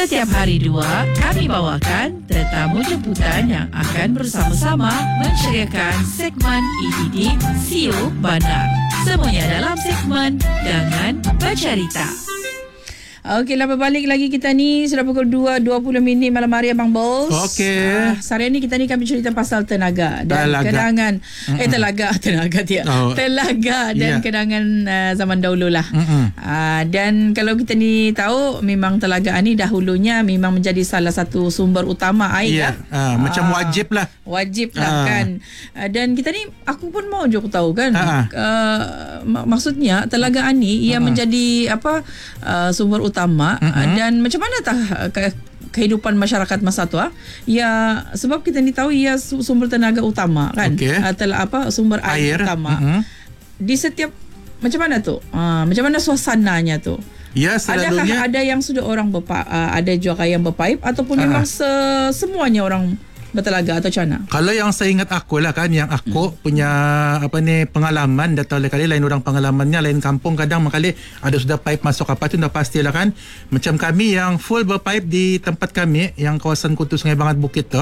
Setiap hari 2, kami bawakan tetamu jemputan yang akan bersama-sama menceriakan segmen EDD Siu Bandar. Semuanya dalam segmen Dengan Bercerita. Okeylah, berbalik lagi kita ni. Sudah pukul 2.20 malam hari, Abang Bos. Okey. Hari ni kita ni kami cerita pasal tenaga dan kenangan. Tenaga dan kenangan zaman dahulu lah. Dan kalau kita ni tahu, memang telaga ni dahulunya memang menjadi salah satu sumber utama air. Macam wajib lah. Wajib lah kan. Dan kita ni, aku pun mau je aku tahu kan. Maksudnya telaga ni ia menjadi sumber utama dan macam mana kehidupan masyarakat masa tu ya, sebab kita ni tahu ia sumber tenaga utama kan. Sumber air utama di setiap, macam mana tu macam mana suasananya tu. Ya, selalunya ada yang sudah orang ada juga yang berpaip ataupun memang semuanya orang bertelaga atau macam mana? Kalau yang saya ingat aku lah kan, yang aku punya pengalaman, datang kali lain orang pengalamannya, lain kampung kadang kali ada sudah pipe masuk apa tu dah pastilah kan. Macam kami yang full berpipe di tempat kami yang kawasan Kutu Sungai Bangat Bukit tu,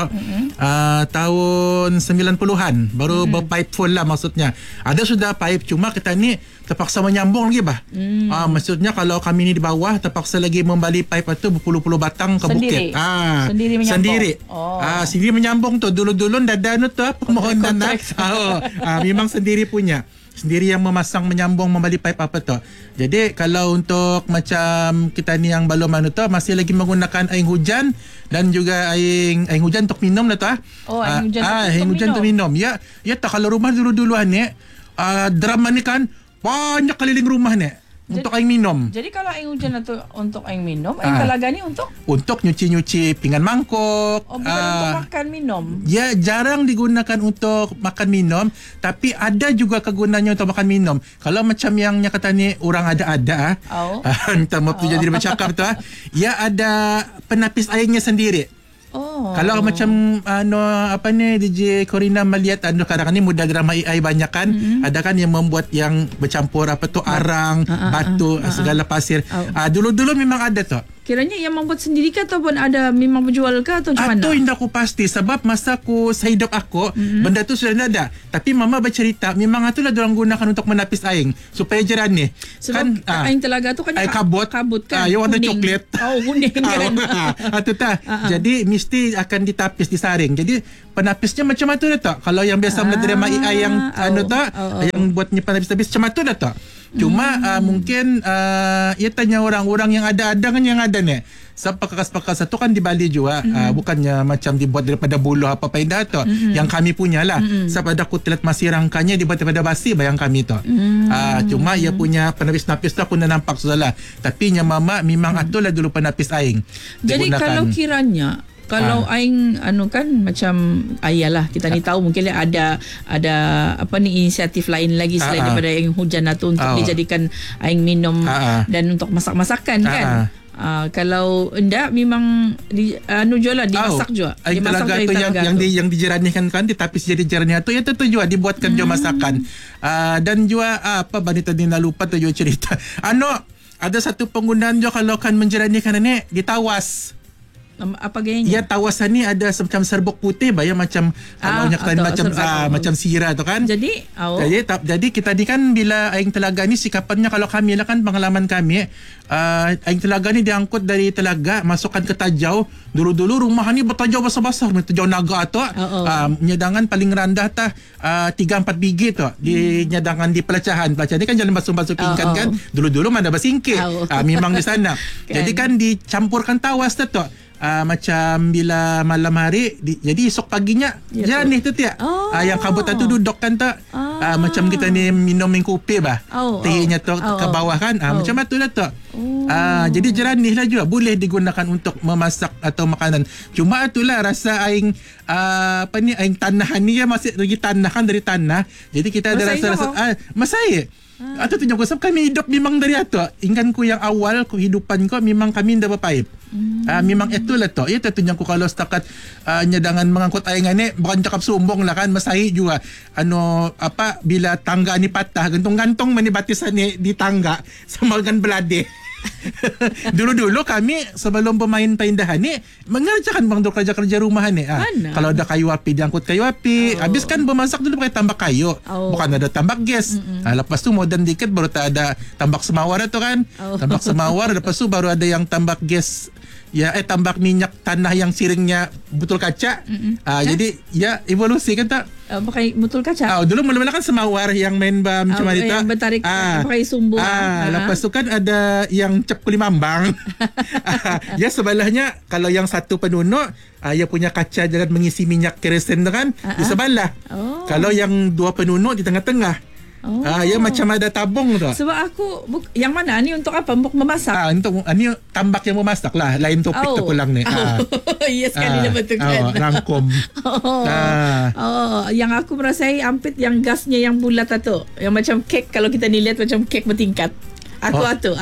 tahun 90-an baru berpipe full lah maksudnya. Ada sudah pipe, cuma kita ni terpaksa menyambung lagi bah. Maksudnya kalau kami ni di bawah terpaksa lagi membali pipe itu berpuluh-puluh batang ke bukit. Sendiri menyambung. Sendiri menyambung tu dulu-dulu dada tu permohonan memang sendiri punya. Sendiri yang memasang, menyambung, membali pipe apa tu. Jadi kalau untuk macam kita ni yang belum tu masih lagi menggunakan air hujan dan juga air hujan untuk minum lah tu. Air hujan untuk minum. Ya tak, kalau rumah dulu-duluan ni drama ni kan banyak keliling rumah ni untuk air minum. Jadi kalau air hujan itu untuk air minum, air telaga ni untuk nyuci-nyuci pinggan mangkuk. Bukan untuk makan minum. Ya, jarang digunakan untuk makan minum, tapi ada juga kegunaannya untuk makan minum. Kalau macam yang kata ni orang ada-ada, minta maaf tu jadi bercakap tu, ya ada penapis airnya sendiri. Kalau macam DJ Corina melihat kadang-kadang ni mudah drama AI banyak kan, ada kan yang membuat yang bercampur arang, batu, segala pasir. Dulu-dulu memang ada tu. Kiranya yang membuat sendiri ke ataupun ada memang menjual ke atau macam mana? Atau indah aku pasti, sebab masa sehidup aku benda tu sudah ada. Tapi mama bercerita memang itulah diorang gunakan untuk menapis air supaya jernih. Sebab kan, air telaga tu kan air kabut kan. Ya, warna coklat. Kuning kan. Itu tak. Jadi mesti akan ditapis, disaring. Jadi penapisnya macam tu dah tak. Kalau yang biasa menerima AI yang yang buatnya penapis-tapis macam tu dah tak. Cuma mungkin ia tanya orang-orang yang ada kan yang ada ni. Sebab pakas-pakas tu kan di Bali juga, bukannya macam dibuat daripada buluh apa indah tu. Yang kami punya lah. Sebab ada kutilat masih rangkanya dibuat daripada basi bayang kami tu. Cuma ia punya penapis-napis tu aku dah nampak sudah. Tapi yang mama memang atulah dulu penapis aing. Jadi kalau kiranya kalau aing kan macam ayalah kita ni tahu mungkin ada inisiatif lain lagi selain daripada air hujan tu untuk dijadikan air minum dan untuk masak-masakan kan. Kalau enggak memang dimasak juga. Air telaga tu yang dijeranihkan kan, ditapis jadi jernih tu ya tentu juga dibuatkan juga masakan. Dan juga bani tadi nak lupa tu juga cerita. Ada satu penggunaan juga kalau kan menjeranihkan ni ditawas. Apa gayanya? Ya, tawasan ni ada semacam serbuk putih bayang macam kalau macam sirah tu kan. Jadi kita ni kan bila air telaga ni sikapannya, kalau kami lah kan pengalaman kami, air telaga ni diangkut dari telaga masukkan ke tajau. Dulu-dulu rumah ni bertajau besar-besar, tajau naga tu. Nyadangan paling rendah 3-4 biji tu di nyadangan di pelacahan ni kan jalan basuh-basuh pingkan kan. Dulu-dulu mana bersingkit. Memang di sana. Jadi kan dicampurkan tawas tu. Macam bila malam hari jadi esok paginya jernih tu tiap. Yang kabutan tu duduk kan tak macam kita ni minum kopi tehnya tu ke bawah kan. Macam tu lah tu. Jadi jernih lah juga, boleh digunakan untuk memasak atau makanan. Cuma itulah rasa air air tanah ni masih lagi tanah kan, dari tanah. Jadi kita ada rasa masai. Atau tunjuk sebab kami hidup memang dari itu. Ingatku yang awal kehidupan ko memang kami dah berpaip. Memang itulah tu. Itu tunjuk kalau setakat nyadangan mengangkut air ni bukan cakap sombong lah kan, masai juga. Bila tangga ni patah, gantung-gantung mani batisan ni di tangga sama dengan belade. Dulu-dulu kami sebelum bermain paindahan ni mengerjakan bang kerja-kerja rumahan ni. Kalau ada kayu api diangkut kayu api. Habis kan bermasak dulu pakai tambak kayu. Bukan ada tambak gas. Lepas tu modern dikit baru tak ada tambak semawar itu kan. Tambak semawar lepas tu baru ada yang tambak gas. Ya, tambak minyak tanah yang siringnya botol kaca. Jadi ya evolusi kan tak? Pakai botol kaca. Dulu mula-mula kan semawar yang main macam mana itu. Yang bertarik pakai sumbu. Lepas tu kan ada yang cap kulimambang. Ya sebelahnya kalau yang satu penunuk ia punya kaca jangan mengisi minyak kerosene tu kan di sebelah. Kalau yang dua penunuk di tengah-tengah. Ya macam ada tabung tu. Sebab aku yang mana ni untuk apa? Untuk memasak. Untuk ni tambak yang memasak lah. Lain topik tu pulang ni. Ya sekali dah betul kan. Rangkum. Yang aku merasai ampit yang gasnya yang bulat tu. Yang macam kek kalau kita ni lihat macam kek bertingkat. Aku.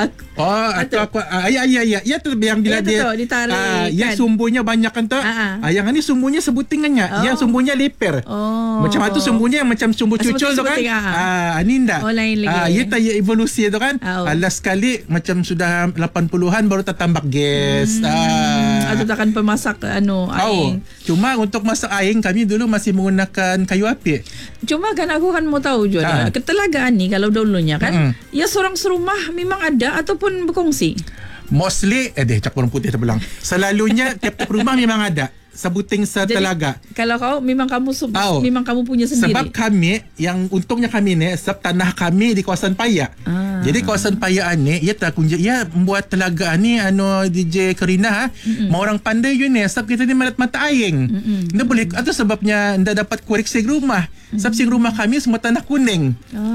Ya tu yang bila dia ditarik. Ya sumbunya banyak kan tu. Yang ni sumbunya sebutingannya. Yang sumbunya leper. Macam tu sumbunya yang macam sumbu cucul tu kan. Ini ndak. Lain lagi. Ya tak evolusi tu kan. Last sekali macam sudah 80-an baru tertambak gas. Atau takkan pemasak aing. Cuma untuk masak aing kami dulu masih menggunakan kayu api. Cuma kan aku kan mau tahu juga. Ketelagaan ni kalau dulunya kan. Ya seorang serumah memang ada ataupun berkongsi? Mostly cak orang putih terbelang. Selalunya tiap-tiap rumah memang ada sebuting setelaga. Jadi, kalau kau memang kamu memang kamu punya sendiri. Sebab kami yang untungnya kami ni sebab tanah kami di kawasan Payak. Jadi kawasan Payak ni ia membuat telaga ni DJ Karina mau orang pandai je ni sebab kita ni mata aing. Dia boleh atau sebabnya anda dapat korek sing rumah. Sebab sing rumah kami semua tanah kuning.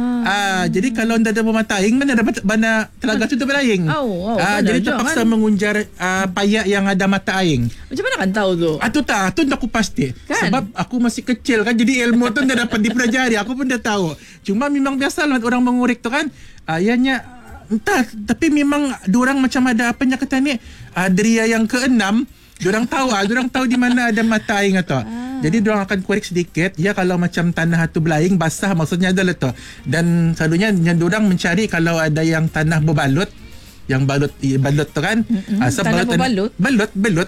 Jadi kalau anda ada mata aing mana dapat bana telaga tu beraing. Jadi terpaksa mengunjar Payak yang ada mata aing. Macam mana kan tahu tu? Tu aku pasti kan? Sebab aku masih kecil kan. Jadi ilmu tu dah dapat dipelajari. Aku pun dah tahu. Cuma memang biasalah orang mengurik tu kan. Ianya entah. Tapi memang diorang macam ada apa nya kata ni. Dria yang ke-6 diorang tahu di mana ada mata aing tu. Jadi diorang akan kurik sedikit. Ya kalau macam tanah tu belaing basah maksudnya adalah tu. Dan selalunya diorang mencari kalau ada yang tanah berbalut. Yang balut tu kan. Tanah berbalut? Belut. Belut.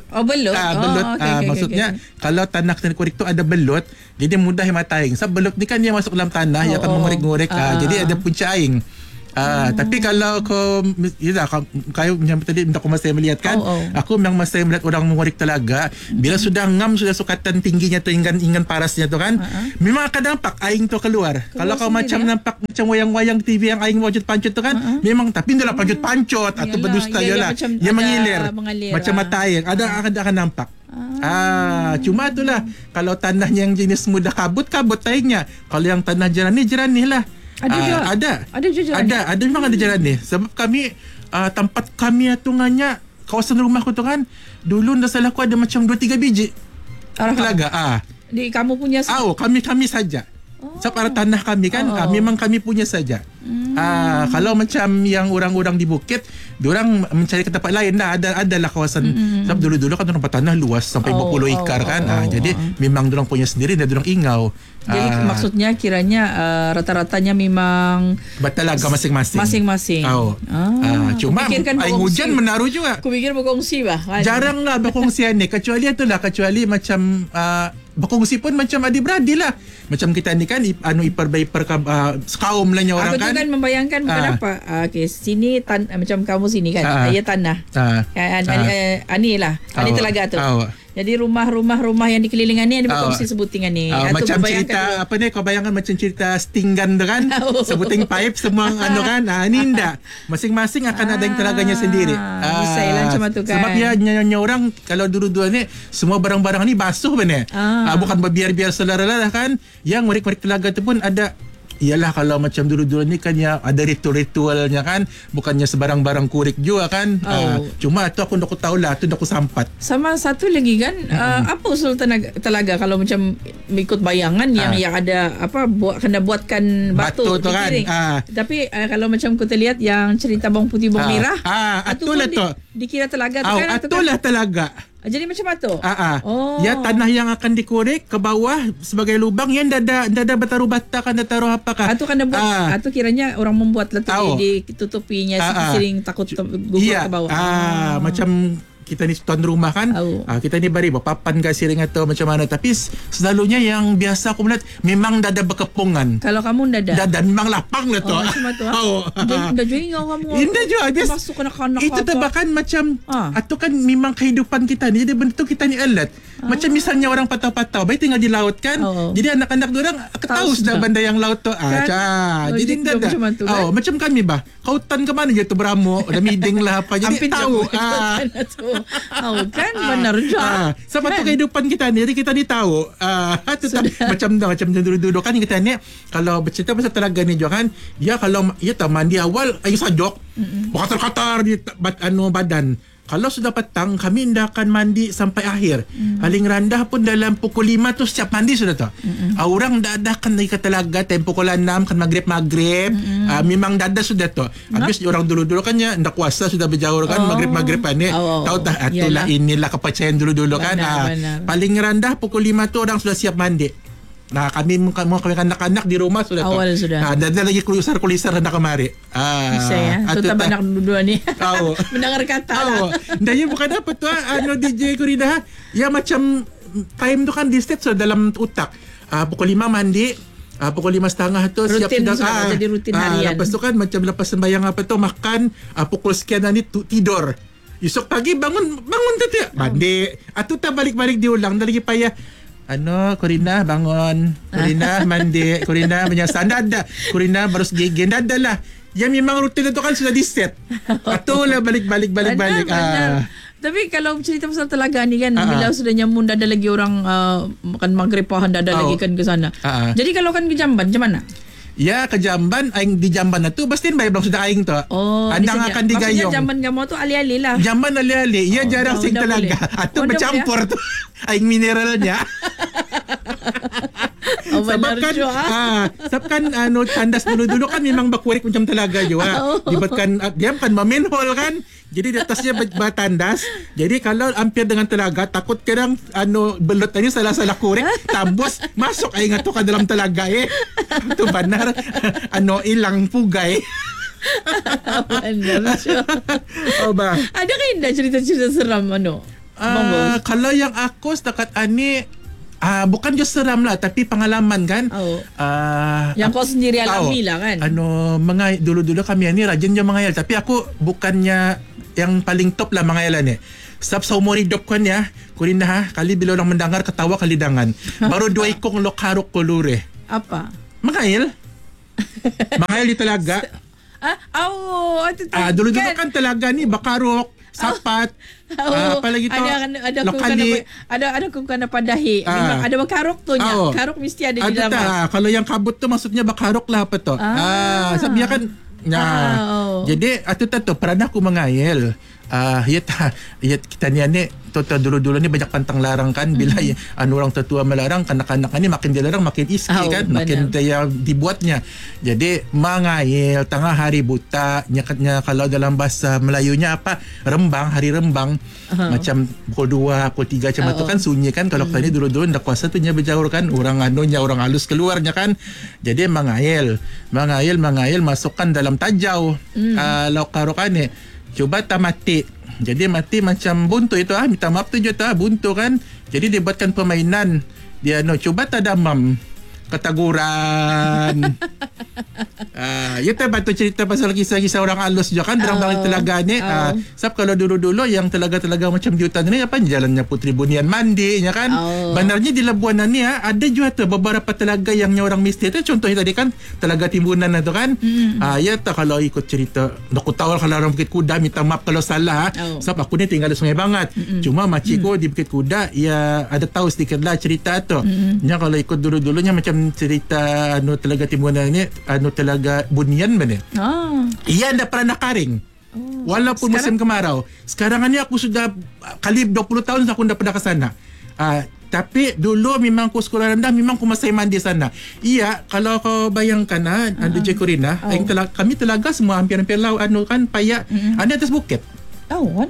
Maksudnya kalau tanah kurik tu ada belut, jadi mudah mata aing. Sebab belut ni kan dia masuk dalam tanah, dia akan mengurik-ngurik. Jadi ada punca aing. Tapi kalau kau yang tadi aku masih melihat kan, aku memang masih melihat orang mengurik telaga. Bila sudah ngam, sudah sukatan tingginya tu, ingan parasnya tu kan, memang akan nampak aing tu keluar. Kalau kau macam nampak macam wayang-wayang TV yang aing pancut-pancut tu kan, memang tapi itulah pancut-pancut atau berdusta je lah. Dia mengilir macam mata aing. Ada akan nampak. Cuma itulah kalau tanahnya yang jenis mudah kabut aingnya. Kalau yang tanah jernih lah. Ada memang ada jalan ni. Sebab kami tempat kami atungannya kawasan rumahku tu kan dulu ndak salah aku ada macam 2-3 biji telaga. Di kamu punya kami saja. Sebab arah tanah kami kan memang kami punya saja. Kalau macam yang orang-orang di bukit, diorang mencari ke tempat lain dah. Adalah kawasan. Sebab dulu-dulu kan tempat tanah luas sampai 20 ekar kan. Jadi memang diorang punya sendiri dan diorang ingau. Jadi maksudnya kiranya rata-ratanya memang bertelaga masing-masing. Cuma air hujan menaruh juga. Aku fikir berkongsi bah. Jarang lah berkongsian ni. Kecuali macam berkongsi pun macam adik-beradik lah. Macam kita ni kan ipar kaum lah orang kan. Aku tu kan membayangkan bukan apa. Sini macam kamu sini kan. Ya tanah. Ani telaga tu. Jadi rumah yang dikelilingan ni ada berkongsi sebutingan ni. Macam cerita kau bayangkan macam cerita stinggan tu kan. Sebuting pipe semua kan. Ini ndak. Masing-masing akan ada yang telaganya sendiri. Bisa lah macam tu kan. Sebab nyanyi orang kalau dulu-dulu ni semua barang-barang ni basuh benar. Bukan berbiar-biar selera lah kan. Yang murid-murid telaga tu pun ada. Iyalah kalau macam dulu-dulu ni kan ya ada ritual-ritualnya kan, bukannya sebarang-barang kurik juga kan. Cuma tu aku tahu lah, tu aku sampat. Sama satu lagi kan, apa usul telaga kalau macam ikut bayangan yang ada kena buatkan batu tu kan. Tapi kalau macam kita lihat yang cerita bawang putih bawang merah, itulah tu. Dikira telaga tu kan. Itulah telaga. Jadi macam batu? Ya, tanah yang akan dikorek ke bawah sebagai lubang yang dada bataru bata kan taruh apakah? Atau kan buat atau kiranya orang membuat letak ditutupinya sering takut gugur ke bawah. Macam kita ni tuan rumah kan, kita ni bari papan ke siring atau macam mana, tapi selalunya yang biasa aku melihat memang dada berkepungan. Kalau kamu dada memang lapang lah tu. Macam tu. Dah juga kamu. Indah juga dia masuk anak-anak itu tebakan macam atau kan memang kehidupan kita ni, jadi bentuk kita ni alert. Macam misalnya orang patau-patau baik tinggal di laut kan, jadi anak-anak diorang tahu sudah benda yang laut tu jadi dada macam kami kautan ke mana je tu beramuk dah miding lah apa, jadi tahu kan benar juga. Sebab tu kehidupan kita ni, jadi kita ni tahu macam dulu-dulu kan kita ni kalau bercerita pasal telaga ni juga kan, dia kalau tak mandi awal air sajok berkatar-katar di badan. Kalau sudah petang, kami tidak akan mandi sampai akhir. Paling rendah pun dalam pukul 5 tu siap mandi sudah tu. Orang dah akan pergi ke telaga time pukul 6 kan maghrib. Memang dah sudah tu. Habis orang dulu-dulu kan ya ndak kuasa sudah berjauh kan maghrib ni. Tahu tak itulah inilah kepercayaan dulu-dulu kan. Paling rendah pukul 5 tu orang sudah siap mandi. Nah, kami anak-anak di rumah sudah awal tu. Sudah. Dan lagi kulisar hendak kemari. Bisa ya. Terutama anak dua ni. Mendengar kata lah. Dan bukan apa tu DJ Kurida. Ya macam time tu kan di state sudah dalam utak. Pukul 5 mandi. Pukul 5:30 tu rutin siap sudah jadi rutin harian. Lepas tu kan macam lepas sembahyang apa tu makan, pukul sekian nanti tidur. Esok pagi bangun tu tiap mandi. Tu tak balik-balik diulang, dah lagi payah. Corina bangun, Corina mandi, Corina menyasan dada, Corina baru gigi dada lah. Yang memang rutin itu kan sudah di set. Itulah balik-balik. Tapi kalau cerita pasal telaga ni kan, bila sudah nyamun dada lagi orang makan maghrib pahan dada lagi kan ke sana. Jadi kalau kan ke Jamban macam mana? Ya, ke Jamban, aing di Jamban tu pasti bayar belum sudah aing tu. Andang akan digayung. Maksudnya Jamban kamu tu ali-ali lah. Jamban ali-ali. Ya jarang sing telaga. Atau bercampur tu aing mineralnya. Sebab kan tandas dulu-dulu kan memang bakurik macam telaga juga. Dibuatkan dia kan manhole kan. Jadi di atasnya bertandas. Jadi kalau hampir dengan telaga, takut kadang belut tadi salah-salah kurik, tambus masuk aing tu ke dalam telaga Itu benar hilang pugai. Benar. Ada kan indah cerita-cerita seram kalau yang aku setakat ani bukan just seram lah, tapi pengalaman kan. Yang kau sendiri alami lah kan. Dulu-dulu kami ni rajin je mengayal, tapi aku bukannya yang paling top lah mengayalan ni. Sebab seumur hidup kan ya, Kurinda kali bila orang mendengar ketawa kali dangan. Baru 2 ikong lokarok kolure. Apa? Mengayal di telaga. Dulu-dulu kan telaga ni bakarok, sapat. Apalagi tu ada kukana padahi. Memang ada bakarok tu nya. Karok mesti ada di dalam. Kalau yang kabut tu maksudnya bakarok lah apa tu. Sebab dia kan jadi tu pernah aku mengayal. Kita ni dulu-dulu ni banyak pantang larang kan. Bila orang tua melarang, kanak-kanak ni makin dilarang makin iski kan, makin daya dibuatnya. Jadi mengayal tengah hari buta, nyakatnya kalau dalam bahasa Melayunya apa, rembang, hari rembang. Macam pukul 2, pukul 3 macam tu kan sunyi kan. Kalau kita ni dulu-dulu ndak kuasa tu nya berjauh kan, orang orang halus keluarnya kan. Jadi mengayal masukkan dalam tajau lokarokan ni. Cuba tak mati. Jadi mati macam buntu itu minta maaf tu je buntu kan. Jadi dia buatkan permainan. Dia cuba tak damam ketaguran. Ya tak bantu cerita pasal kisah-kisah orang halus juga kan dalam telaga ni. Sebab kalau dulu-dulu yang telaga-telaga macam di hutan ni apa jalannya Putri Bunian mandi ya kan. Benarnya di Labuan ni ada juga tu beberapa telaga yang orang mesti tu, contohnya tadi kan telaga Timbunan tu kan. Ya tak kalau ikut cerita aku tahu kalau orang Bukit Kuda minta maaf kalau salah. Sebab aku ni tinggal di Sungai Bangat. Cuma makcikku di Bukit Kuda ya ada tahu sedikit lah cerita tu. Ya kalau ikut dulu-dulunya macam cerita telaga Timbunan ni telaga Bunian mana? Ia dah pernah karing. Walaupun musim kemarau. Sekarang ni aku sudah kali 20 tahun aku dah pernah ke sana. Tapi dulu memang aku sekolah rendah, memang aku masih mandi sana. Iya, kalau kau bayangkan DJ Corina, kami telaga semua hampir-hampir laut kan payak. Ada atas bukit.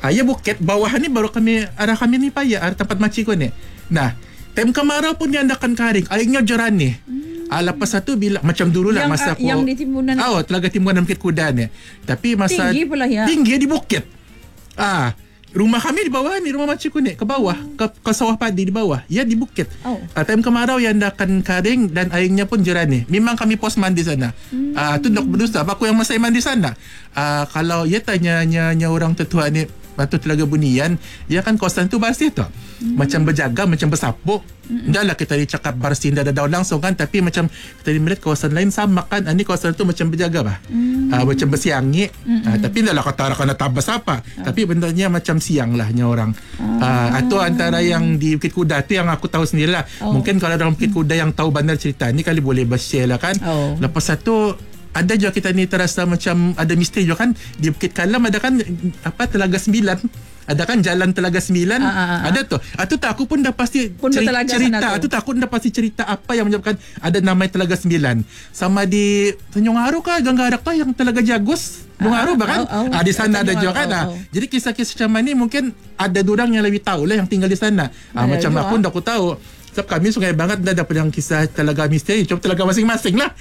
Ya bukit bawah ni baru kami arah kami ni paya tempat makcik ko ni. Nah, time kemarau pun dia andakan kering. Airnya jeran ni. Lepas satu bila macam dulu lah masa aku yang di timbunan. Telaga timbunan Bukit Kuda ni. Tapi masa tinggi pula ya. Tinggi di bukit. Rumah kami di bawah ni, rumah makcik ko ni ke bawah, ke sawah padi di bawah. Ya di bukit. Time kemarau yang andakan kering dan airnya pun jeran ni. Memang kami pos mandi sana. Tu nak berdusta aku yang masa mandi sana. Kalau ya tanya orang tetua ni Batu Telaga Bunian, ya kan kawasan tu bersih tu. Macam berjaga, macam bersapuk. Dah lah kita cakap bersih dah ada daun langsung kan, tapi macam kita melihat kawasan lain sama kan. Ini kawasan tu macam berjaga bah. Macam bersiangi. Tapi dah lah kata kena tabas apa. Tapi benarnya macam siang lah orang. Atau antara yang di Bukit Kuda tu yang aku tahu sendirilah. Mungkin kalau dalam Bukit Kuda yang tahu bandar cerita ni kali boleh share lah kan. Lepas satu ada juga kita ni terasa macam ada misteri juga kan di Bukit Kalam ada kan Telaga 9, ada kan jalan Telaga 9 ada tu. Itu tak aku pun dah pasti cerita tu tak aku dah pasti cerita apa yang menyebabkan ada nama Telaga 9 sama di Tanjung Aru kah Ganggarak kah yang Telaga Jagus Tanjung Aru bahkan di sana ada juga kan. Jadi kisah-kisah macam ni mungkin ada orang yang lebih tahu lah yang tinggal di sana. Macam aku dah aku tahu. Sebab kami Sungai Bangat dah dapat yang kisah telaga misteri. Cuma telaga masing-masing lah.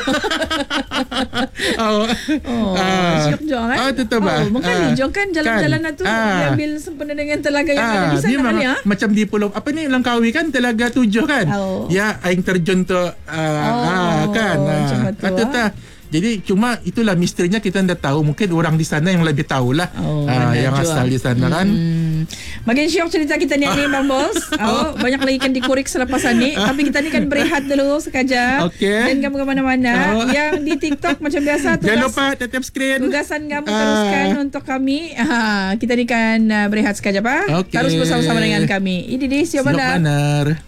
Syok Jong kan? Tetap lah. Makanya Jong kan jalan-jalan tu diambil sempena dengan telaga yang ada di sana kan ya? Macam di Pulau Langkawi kan Telaga 7 kan? Ya, air terjun tu kan? Macam tu Jadi cuma itulah misterinya kita dah tahu. Mungkin orang di sana yang lebih tahulah yang asal di sana kan. Makin syok cerita kita ni Bang Bos. Banyak lagi kan dikorek selepas ni. Tapi kita ni kan berehat dulu sekejap. Dan kamu ke mana-mana. Yang di TikTok macam biasa jangan lupa tetap screen. Tugasan kamu teruskan untuk kami. Kita ni kan berehat sekejap. Terus bersama-sama dengan kami. Ini di Siok Bandar.